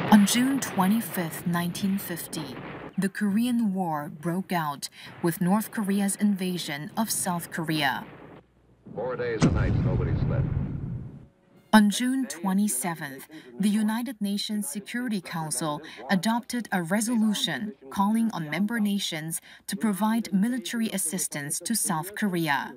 On June 25, 1950, the Korean War broke out with North Korea's invasion of South Korea. 4 days and nights, nobody slept. On June 27th, the United Nations Security Council adopted a resolution calling on member nations to provide military assistance to South Korea.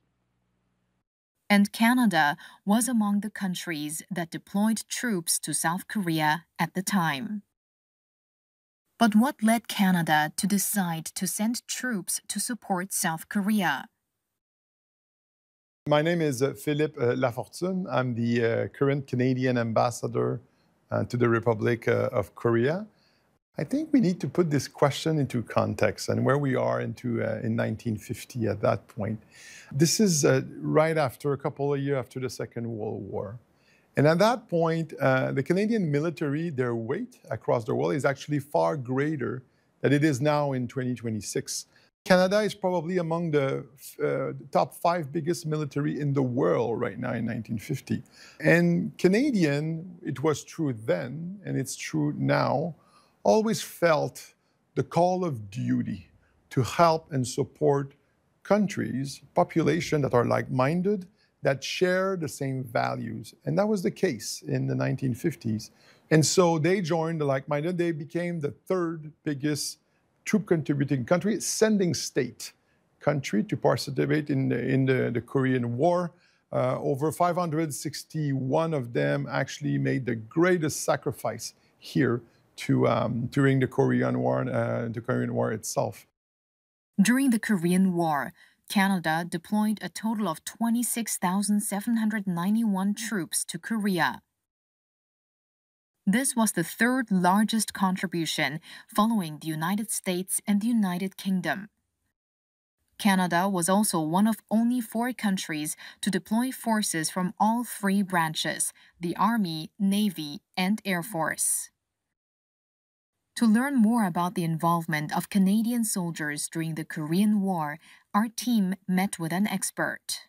And Canada was among the countries that deployed troops to South Korea at the time. But what led Canada to decide to send troops to support South Korea? My name is Philippe Lafortune. I'm the current Canadian ambassador to the Republic of Korea. I think we need to put this question into context and where we are in 1950 at that point. This is right after a couple of years after the Second World War. And at that point, the Canadian military, their weight across the world is actually far greater than it is now in 2026. Canada is probably among the top 5 biggest military in the world right now in 1950. And Canadian, it was true then, and it's true now, always felt the call of duty to help and support countries, populations that are like-minded, that share the same values. And that was the case in the 1950s. And so they joined the like-minded. They became the 3rd biggest troop-contributing country, sending state country to participate in the Korean War. Over 561 of them actually made the greatest sacrifice here during the Korean War itself. During the Korean War, Canada deployed a total of 26,791 troops to Korea. This was the 3rd largest contribution following the United States and the United Kingdom. Canada was also one of only 4 countries to deploy forces from all 3 branches, the Army, Navy, and Air Force. To learn more about the involvement of Canadian soldiers during the Korean War, our team met with an expert.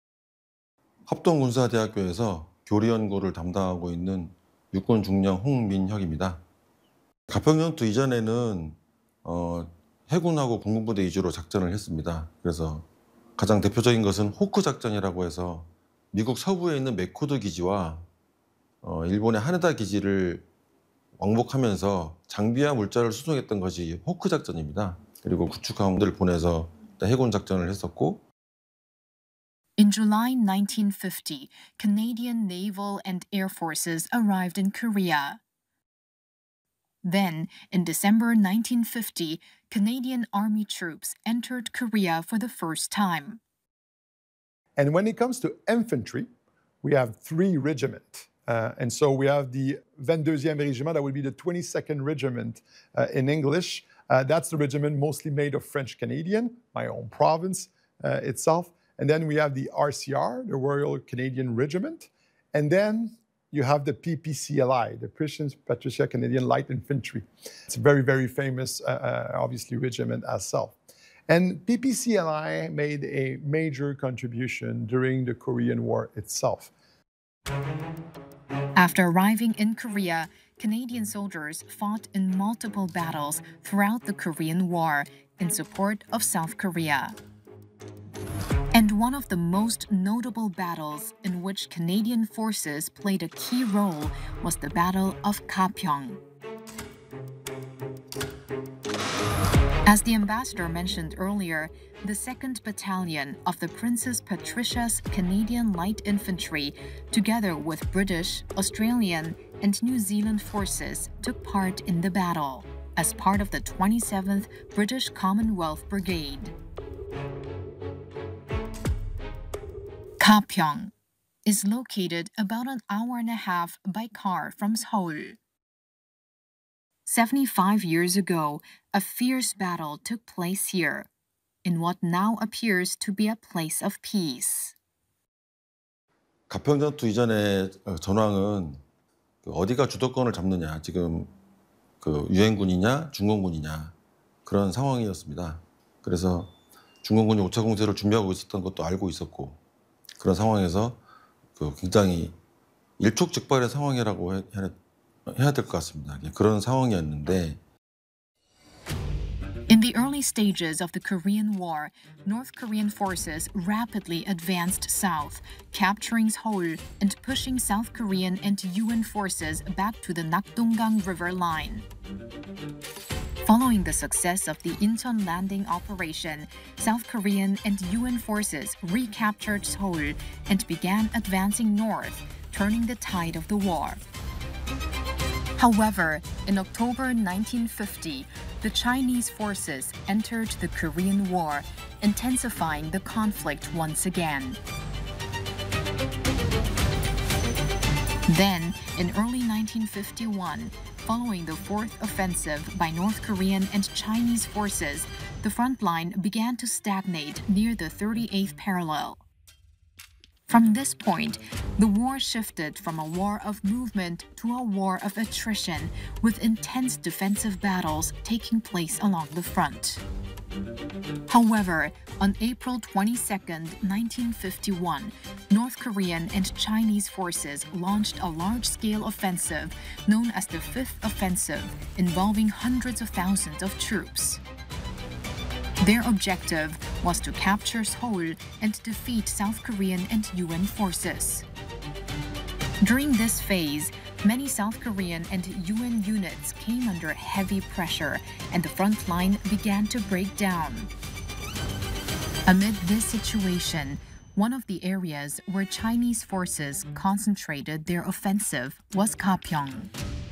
합동군사대학교에서 교리연구를 담당하고 있는 육군 중령 홍민혁입니다. 가평전투 이전에는 해군하고 공군부대 위주로 작전을 했습니다. 그래서 가장 대표적인 것은 호크 작전이라고 해서 미국 서부에 있는 맥코드 기지와 일본의 하네다 기지를 왕복하면서 장비와 물자를 수송했던 것이 호크 작전입니다. 그리고 구축함들을 보내서 해군 작전을 했었고. In July 1950, Canadian naval and air forces arrived in Korea. Then, in December 1950, Canadian Army troops entered Korea for the first time. And when it comes to infantry, we have 3 regiments. And so we have the 22e Regiment, that would be the 22nd Regiment in English. That's the regiment mostly made of French-Canadian, my own province itself. And then we have the RCR, the Royal Canadian Regiment. And then you have the PPCLI, the Prussian Patricia Canadian Light Infantry. It's a very, very famous, obviously, regiment as well. And PPCLI made a major contribution during the Korean War itself. After arriving in Korea, Canadian soldiers fought in multiple battles throughout the Korean War in support of South Korea. And one of the most notable battles in which Canadian forces played a key role was the Battle of Gapyeong. As the ambassador mentioned earlier, the 2nd Battalion of the Princess Patricia's Canadian Light Infantry, together with British, Australian, and New Zealand forces, took part in the battle as part of the 27th British Commonwealth Brigade. Gapyeong is located about an hour and a half by car from Seoul. 75 years ago, a fierce battle took place here, in what now appears to be a place of peace. 가평전투 이전의 전황은 어디가 주도권을 잡느냐, 지금 유엔군이냐 중공군이냐 그런 상황이었습니다. 그래서 중공군이 5차 공세를 준비하고 있었던 것도 알고 있었고, 그런 상황에서 굉장히 일촉즉발의 상황이라고 해야 될 것 같습니다. 그런 상황이었는데 In the early stages of the Korean War, North Korean forces rapidly advanced south, capturing Seoul and pushing South Korean and UN forces back to the Nakdongang River line. Following the success of the Incheon landing operation, South Korean and UN forces recaptured Seoul and began advancing north, turning the tide of the war. However, in October 1950, the Chinese forces entered the Korean War, intensifying the conflict once again. Then, in early 1951, following the fourth offensive by North Korean and Chinese forces, the front line began to stagnate near the 38th parallel. From this point, the war shifted from a war of movement to a war of attrition, with intense defensive battles taking place along the front. However, on April 22, 1951, North Korean and Chinese forces launched a large-scale offensive known as the Fifth Offensive, involving hundreds of thousands of troops. Their objective was to capture Seoul and defeat South Korean and UN forces. During this phase, many South Korean and UN units came under heavy pressure, and the front line began to break down. Amid this situation, one of the areas where Chinese forces concentrated their offensive was Gapyeong.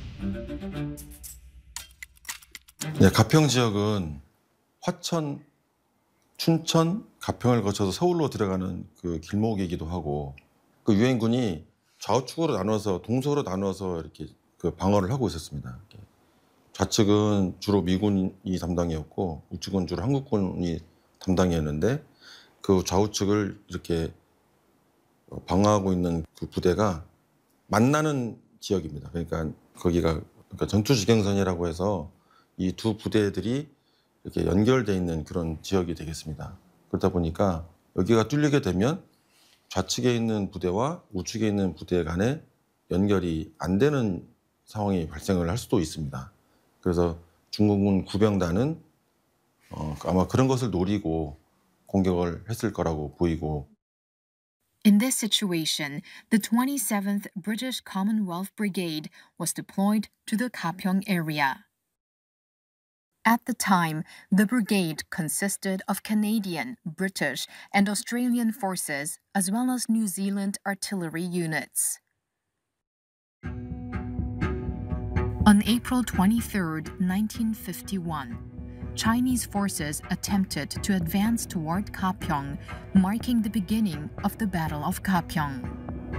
네, 가평 지역은 화천, 춘천, 가평을 거쳐서 서울로 들어가는 그 길목이기도 하고, 그 유엔군이 좌우측으로 나눠서 동서로 나눠서 이렇게 그 방어를 하고 있었습니다. 좌측은 주로 미군이 담당이었고 우측은 주로 한국군이 담당이었는데, 그 좌우측을 이렇게 방어하고 있는 그 부대가 만나는 지역입니다. 그러니까 거기가 전투지경선이라고 해서 이 두 부대들이 이렇게 연결되어 있는 그런 지역이 되겠습니다. 그러다 보니까 여기가 뚫리게 되면 좌측에 있는 부대와 우측에 있는 부대 간에 연결이 안 되는 상황이 발생을 할 수도 있습니다. 그래서 중국군 구병단은 아마 그런 것을 노리고 공격을 했을 거라고 보이고. In this situation, the 27th British Commonwealth Brigade was deployed to the Gapyeong area. At the time, the brigade consisted of Canadian, British, and Australian forces, as well as New Zealand artillery units. On April 23, 1951, Chinese forces attempted to advance toward Gapyeong, marking the beginning of the Battle of Gapyeong.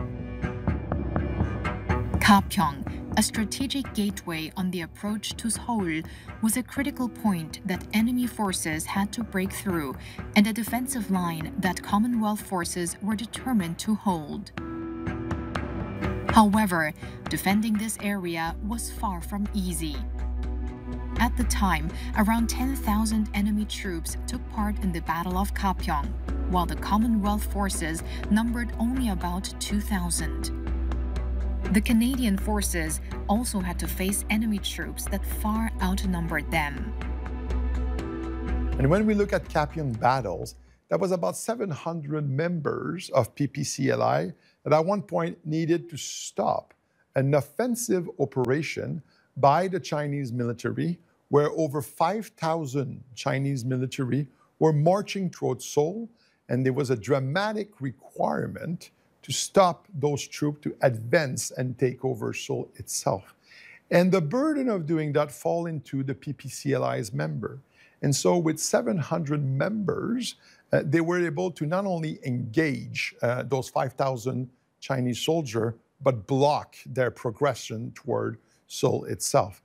Gapyeong, a strategic gateway on the approach to Seoul, was a critical point that enemy forces had to break through, and a defensive line that Commonwealth forces were determined to hold. However, defending this area was far from easy. At the time, around 10,000 enemy troops took part in the Battle of Gapyeong, while the Commonwealth forces numbered only about 2,000. The Canadian forces also had to face enemy troops that far outnumbered them. And when we look at Gapyeong battles, that was about 700 members of PPCLI that at one point needed to stop an offensive operation by the Chinese military, where over 5,000 Chinese military were marching towards Seoul, and there was a dramatic requirement to stop those troops to advance and take over Seoul itself. And the burden of doing that fall into the PPCLI's member. And so with 700 members, they were able to not only engage those 5,000 Chinese soldiers, but block their progression toward Seoul itself.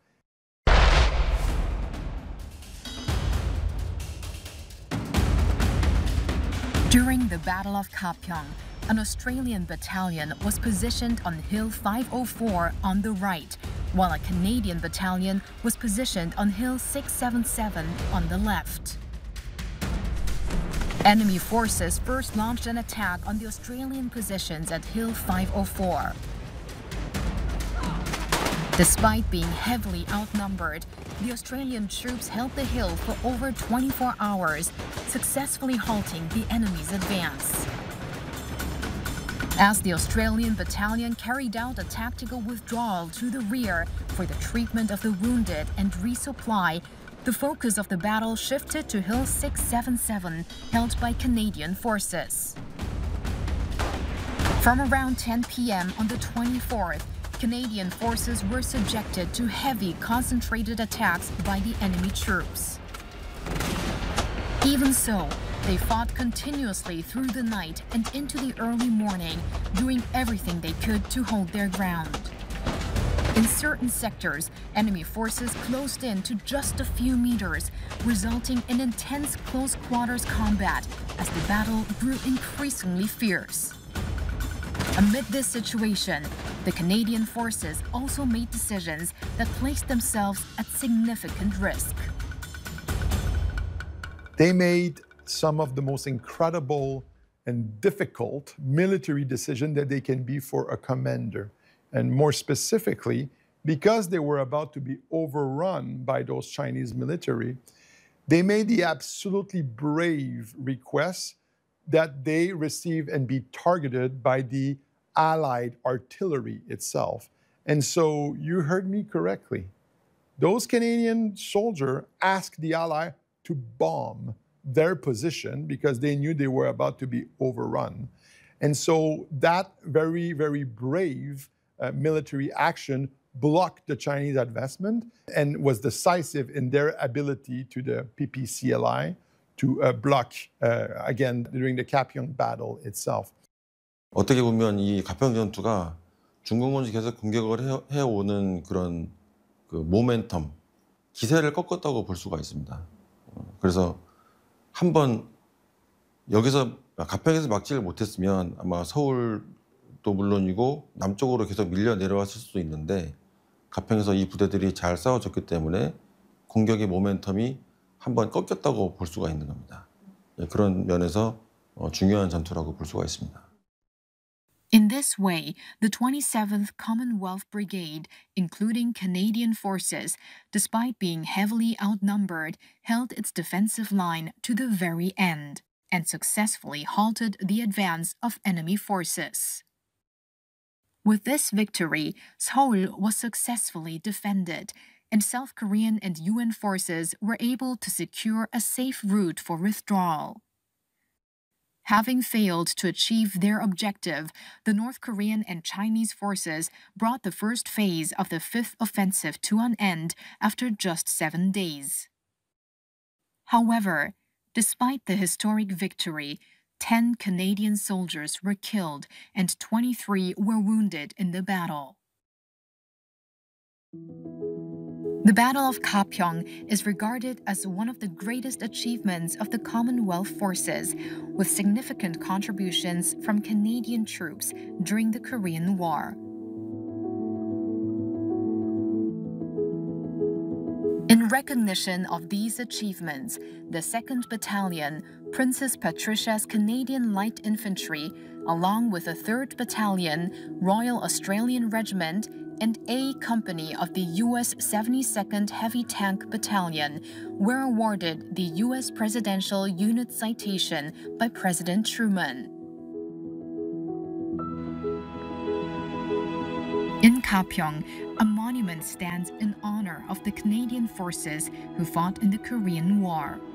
During the Battle of Gapyeong, an Australian battalion was positioned on Hill 504 on the right, while a Canadian battalion was positioned on Hill 677 on the left. Enemy forces first launched an attack on the Australian positions at Hill 504. Despite being heavily outnumbered, the Australian troops held the hill for over 24 hours, successfully halting the enemy's advance. As the Australian battalion carried out a tactical withdrawal to the rear for the treatment of the wounded and resupply, the focus of the battle shifted to Hill 677, held by Canadian forces. From around 10 p.m. on the 24th, Canadian forces were subjected to heavy concentrated attacks by the enemy troops. Even so, they fought continuously through the night and into the early morning, doing everything they could to hold their ground. In certain sectors, enemy forces closed in to just a few meters, resulting in intense close-quarters combat as the battle grew increasingly fierce. Amid this situation, the Canadian forces also made decisions that placed themselves at significant risk. They made some of the most incredible and difficult military decisions that they can be for a commander. And more specifically, because they were about to be overrun by those Chinese military, they made the absolutely brave request that they receive and be targeted by the Allied artillery itself. And so you heard me correctly. Those Canadian soldiers asked the Ally to bomb their position because they knew they were about to be overrun. And so that very, very brave military action blocked the Chinese advancement and was decisive in their ability to the PPCLI to block, again, during the Kapyong battle itself. 어떻게 보면 이 가평 전투가 중공군이 계속 공격을 해오는 그런 그 모멘텀, 기세를 꺾었다고 볼 수가 있습니다. 그래서 한번 여기서 가평에서 막지를 못했으면 아마 서울도 물론이고 남쪽으로 계속 밀려 내려왔을 수도 있는데 가평에서 이 부대들이 잘 싸워줬기 때문에 공격의 모멘텀이 한번 꺾였다고 볼 수가 있는 겁니다. 그런 면에서 중요한 전투라고 볼 수가 있습니다. In this way, the 27th Commonwealth Brigade, including Canadian forces, despite being heavily outnumbered, held its defensive line to the very end and successfully halted the advance of enemy forces. With this victory, Seoul was successfully defended, and South Korean and UN forces were able to secure a safe route for withdrawal. Having failed to achieve their objective, the North Korean and Chinese forces brought the first phase of the Fifth Offensive to an end after just 7 days. However, despite the historic victory, 10 Canadian soldiers were killed and 23 were wounded in the battle. The Battle of Kapyong is regarded as one of the greatest achievements of the Commonwealth forces, with significant contributions from Canadian troops during the Korean War. In recognition of these achievements, the 2nd Battalion, Princess Patricia's Canadian Light Infantry, along with the 3rd Battalion, Royal Australian Regiment, and A Company of the U.S. 72nd Heavy Tank Battalion were awarded the U.S. Presidential Unit Citation by President Truman. In Kapyong, a monument stands in honor of the Canadian forces who fought in the Korean War.